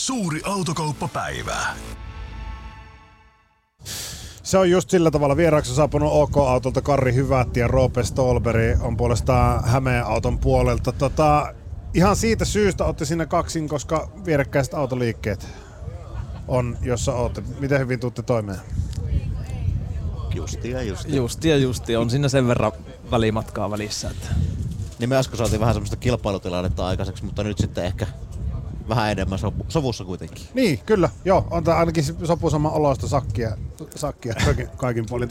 Suuri autokauppapäivä. Se on just sillä tavalla. Vieraaksi saapunut OK-autolta Karri Hyvätti ja Roope Stolberg on puolestaan Hämeen auton puolelta. Ihan siitä syystä olette siinä kaksin, koska vierekkäiset autoliikkeet on, jossa olette. Miten hyvin tuutte toimeen? Justi. On siinä sen verran välimatkaa välissä. Että. Niin me äsken saatiin vähän semmoista kilpailutilannetta aikaiseksi, mutta nyt sitten ehkä vähän enemmän sovussa kuitenkin. Niin, kyllä. Joo, on tää ainakin sopusaman oloista sakkia kaikin puolin.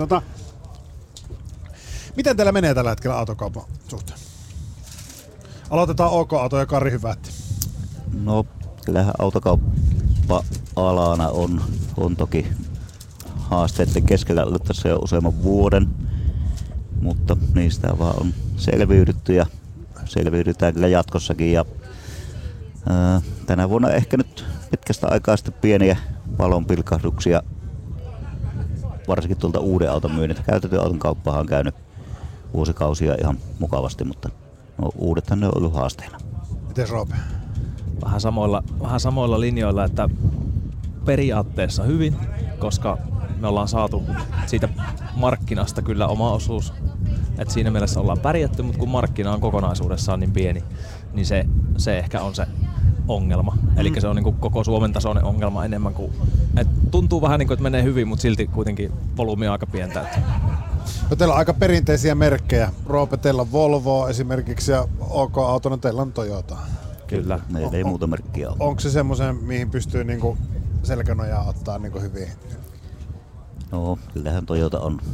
Miten teillä menee tällä hetkellä autokaupan suhteen? Aloitetaan OK-auto ja Karri Hyvätti. No, kyllähän autokauppa-alana on toki haasteiden keskellä ollut tässä jo useamman vuoden, mutta niistä vaan on selviydytty ja selviydytään kyllä jatkossakin. Ja, tänä vuonna ehkä nyt pitkästä aikaa sitten pieniä valonpilkahduksia, varsinkin tuolta uuden auton myynnistä. Käytetyn auton kauppahan on käynyt vuosikausia ihan mukavasti, mutta no, uudethan ne on ollut haasteena. Mites Roope? Vähän samoilla linjoilla, että periaatteessa hyvin, koska me ollaan saatu siitä markkinasta kyllä oma osuus. Et siinä mielessä ollaan pärjätty, mutta kun markkina on kokonaisuudessaan niin pieni, niin se ehkä on se ongelma. Eli se on niin kuin koko Suomen tasoinen ongelma enemmän kuin... Et tuntuu vähän niin kuin, että menee hyvin, mutta silti kuitenkin volyymi on aika pientä. No, teillä on aika perinteisiä merkkejä. Roope, teillä on Volvo esimerkiksi ja OK-autona teillä on Toyota. Kyllä. Meillä ei muuta merkkiä ole. Onko se semmoisen, mihin pystyy niinku selkänojaa ottaa niinku hyvin? No, kyllähän Toyota on